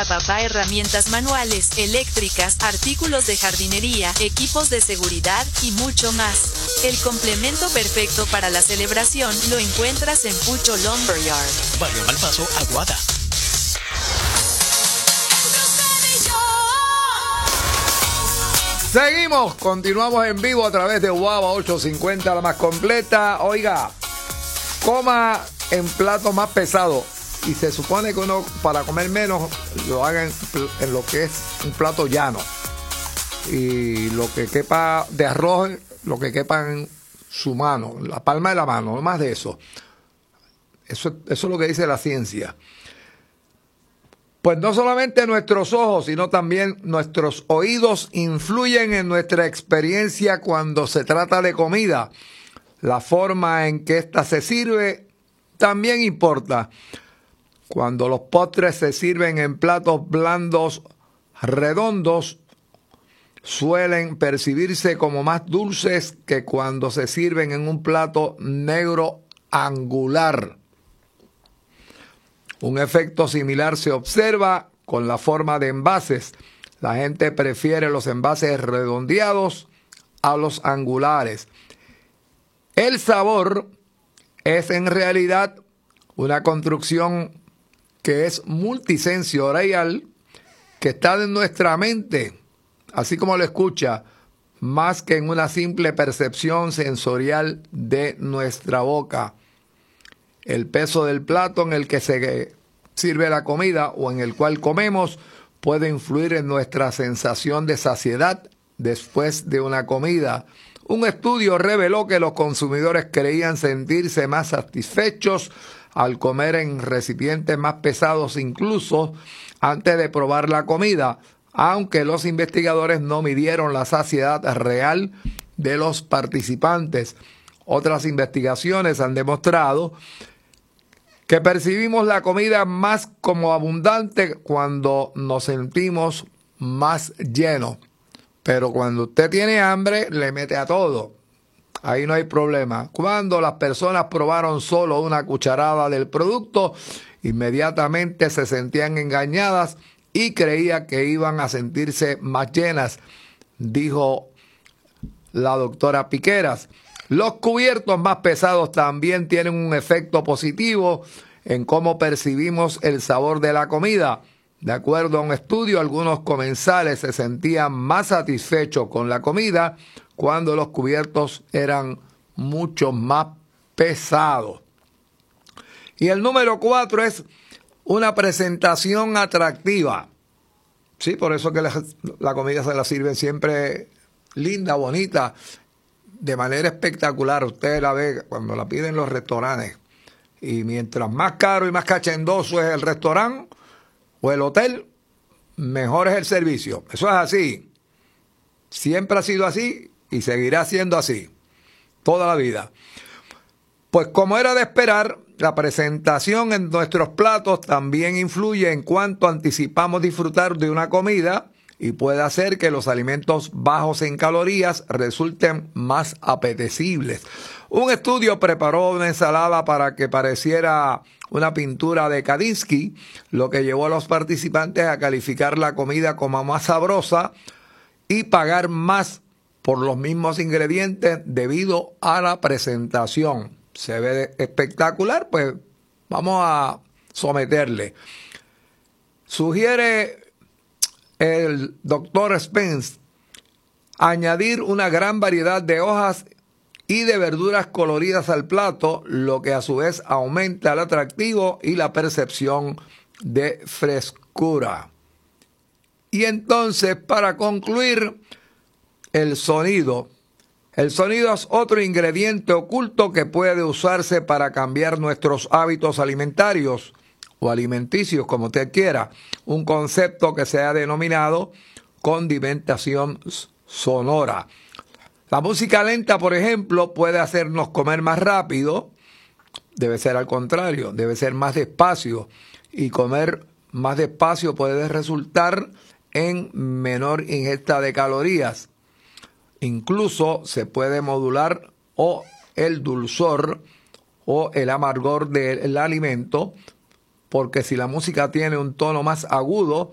para papá, herramientas manuales, eléctricas, artículos de jardinería, equipos de seguridad y mucho más. El complemento perfecto para la celebración lo encuentras en Pucho Lumberyard. Barrio Malpaso, Aguada. Seguimos, continuamos en vivo a través de Guava 850, la más completa. Oiga, coma en platos más pesados. Y se supone que uno, para comer menos, lo haga en lo que es un plato llano. Y lo que quepa de arroz, lo que quepa en su mano, la palma de la mano, no más de eso. Eso es lo que dice la ciencia. Pues no solamente nuestros ojos, sino también nuestros oídos influyen en nuestra experiencia cuando se trata de comida. La forma en que ésta se sirve también importa. Cuando los postres se sirven en platos blandos, redondos, suelen percibirse como más dulces que cuando se sirven en un plato negro angular. Un efecto similar se observa con la forma de envases. La gente prefiere los envases redondeados a los angulares. El sabor es en realidad una construcción que es multisensorial, que está en nuestra mente, así como lo escucha, más que en una simple percepción sensorial de nuestra boca. El peso del plato en el que se sirve la comida o en el cual comemos puede influir en nuestra sensación de saciedad después de una comida. Un estudio reveló que los consumidores creían sentirse más satisfechos al comer en recipientes más pesados, incluso antes de probar la comida, aunque los investigadores no midieron la saciedad real de los participantes. Otras investigaciones han demostrado que percibimos la comida más como abundante cuando nos sentimos más llenos. Pero cuando usted tiene hambre, le mete a todo. Ahí no hay problema. Cuando las personas probaron solo una cucharada del producto, inmediatamente se sentían engañadas y creían que iban a sentirse más llenas, dijo la doctora Piqueras. Los cubiertos más pesados también tienen un efecto positivo en cómo percibimos el sabor de la comida. De acuerdo a un estudio, algunos comensales se sentían más satisfechos con la comida cuando los cubiertos eran mucho más pesados. Y el número 4 es una presentación atractiva. Sí, por eso que la comida se la sirven siempre linda, bonita, de manera espectacular. Usted la ve cuando la piden en los restaurantes. Y mientras más caro y más cachendoso es el restaurante o el hotel, mejor es el servicio. Eso es así. Siempre ha sido así y seguirá siendo así. Toda la vida. Pues como era de esperar, la presentación en nuestros platos también influye en cuánto anticipamos disfrutar de una comida y puede hacer que los alimentos bajos en calorías resulten más apetecibles. Un estudio preparó una ensalada para que pareciera una pintura de Kandinsky, lo que llevó a los participantes a calificar la comida como más sabrosa y pagar más por los mismos ingredientes debido a la presentación. Se ve espectacular, pues vamos a someterle. Sugiere el doctor Spence añadir una gran variedad de hojas y de verduras coloridas al plato, lo que a su vez aumenta el atractivo y la percepción de frescura. Y entonces, para concluir, el sonido. El sonido es otro ingrediente oculto que puede usarse para cambiar nuestros hábitos alimentarios o alimenticios, como usted quiera. Un concepto que se ha denominado condimentación sonora. La música lenta, por ejemplo, puede hacernos comer más rápido. Debe ser al contrario, debe ser más despacio. Y comer más despacio puede resultar en menor ingesta de calorías. Incluso se puede modular o el dulzor o el amargor del alimento, porque si la música tiene un tono más agudo,